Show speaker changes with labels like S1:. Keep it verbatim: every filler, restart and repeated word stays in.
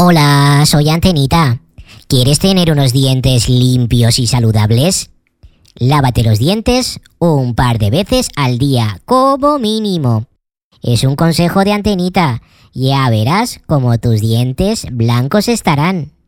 S1: Hola, soy Antenita. ¿Quieres tener unos dientes limpios y saludables? Lávate los dientes un par de veces al día, como mínimo. Es un consejo de Antenita. Ya verás cómo tus dientes blancos estarán.